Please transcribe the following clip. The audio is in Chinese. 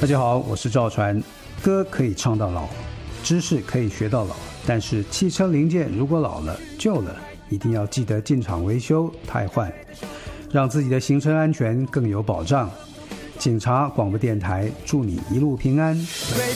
大家好，我是赵传。歌可以唱到老，知识可以学到老，但是汽车零件如果老了旧了，一定要记得进厂维修汰换，让自己的行车安全更有保障。警察广播电台祝你一路平安。